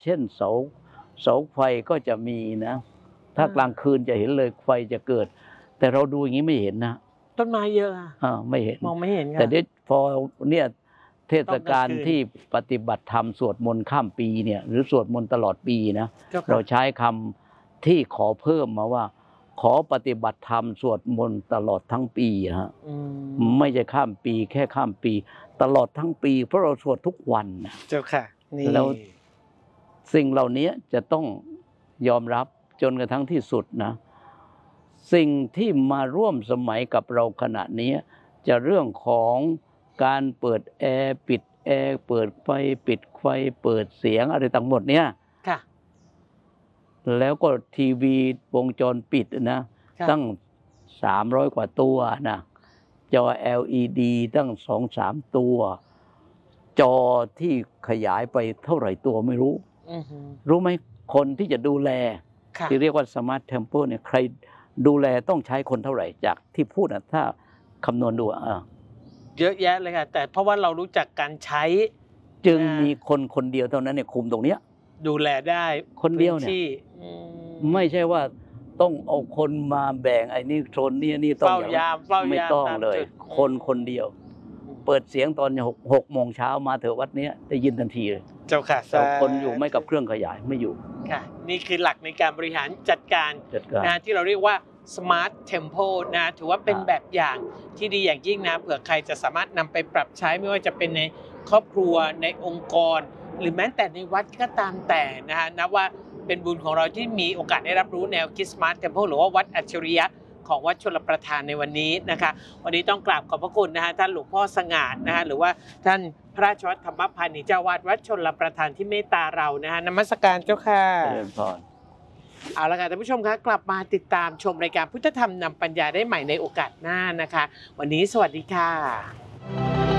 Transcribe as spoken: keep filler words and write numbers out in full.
เช่นเสาเสาไฟก็จะมีนะถ้ากลางคืนจะเห็นเลยไฟจะเกิดแต่เราดูอย่างนี้ไม่เห็นนะต้นไม้เยอะอ่าไม่เห็นมองไม่เห็นแต่เดี๋ยวพอเนี่ยเทศกาลที่ปฏิบัติธรรมสวดมนต์ข้ามปีเนี่ยหรือสวดมนต์ตลอดปีนะเราใช้คำที่ขอเพิ่มมาว่าขอปฏิบัติธรรมสวดมนต์ตลอดทั้งปีฮะไม่ใช่ข้ามปีแค่ข้ามปีตลอดทั้งปีเพราะเราสวดทุกวันนะเจ้าค่ะนี่แล้วสิ่งเหล่านี้จะต้องยอมรับจนกระทั่งที่สุดนะสิ่งที่มาร่วมสมัยกับเราขณะนี้จะเรื่องของการเปิดแอร์ปิดแอร์เปิดไฟปิดไฟเปิดเสียงอะไรต่างหมดเนี่ยค่ะแล้วก็ทีวีวงจรปิดนะตั้งสามร้อยกว่าตัวนะจอ แอล อี ดี ตั้งสองสามตัวจอที่ขยายไปเท่าไหร่ตัวไม่รู้รู้ไหมคนที่จะดูแลที่เรียกว่าสมาร์ทเทมเพลเนี่ยใครดูแลต้องใช้คนเท่าไหร่จากที่พูดนะถ้าคำนวณดูอ่ะเยอะแยะเลยค่ะแต่เพราะว่าเรารู้จักการใช้จึงมีคนคนเดียวเท่านั้นเนี่ยคุมตรงเนี้ยดูแลได้คนเดียวเนี่ยไม่ใช่ว่าต้องเอาคนมาแบ่งไอ้นี่โซนนี้นี่ต้องเฝ้ายามเฝ้ายามไม่ต้องเลยคนคนเดียวเปิดเสียงตอนหกหกโมงเช้ามาเถอะวัดนี้ได้ยินทันทีเลยเจ้าค่ะแต่คนอยู่ไม่กับเครื่องขยายไม่อยู่ค่ะนี่คือหลักในการบริหารจัดการนะที่เราเรียกว่า Smart Temple นะถือว่าเป็นแบบอย่างที่ดีอย่างยิ่งนะเผื่อใครจะสามารถนำไปปรับใช้ไม่ว่าจะเป็นในครอบครัวในองค์กรหรือแม้แต่ในวัดก็ตามแต่นะฮะนับว่าเป็นบุญของเราที่มีโอกาสได้รับรู้แนวคิด Smart Temple หรือว่าวัดอัจฉริยะของวัดชลประทานในวันนี้นะคะวันนี้ต้องกราบขอบพระคุณนะฮะท่านหลวงพ่อสง่านะฮะหรือว่าท่านพระราชวัฒน์ธรรมพานิชย์เจ้าวาดวัดชลประทานที่เมตตาเรานะฮะนมัสการเจ้าค่ะเจริญพรเอาละค่ะท่านผู้ชมคะกลับมาติดตามชมรายการพุทธธรรมนำปัญญาได้ใหม่ในโอกาสหน้านะคะวันนี้สวัสดีค่ะ